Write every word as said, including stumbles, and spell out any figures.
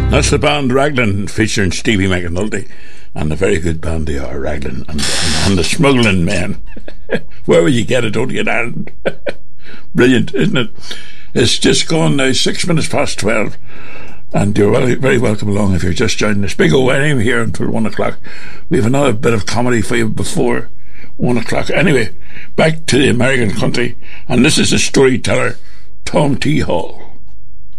That's the band Raglan featuring Stevie McAnulty, and a very good band they are, Raglan and, and, and the Smuggling Men. Where will you get it? Only in Ireland. Brilliant, isn't it? It's just gone now, six minutes past twelve, and you're very, very welcome along if you're just joining us. Big O N here until one o'clock. We have another bit of comedy for you before one o'clock. Anyway, back to the American country, and this is the storyteller Tom T. Hall.